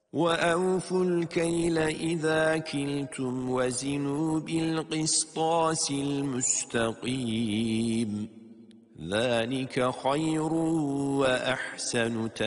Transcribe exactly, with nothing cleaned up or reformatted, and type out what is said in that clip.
وأوفوا الكيل إذا كلتم وزنوا بالقسطاس المستقيم ذلك خير وأحسن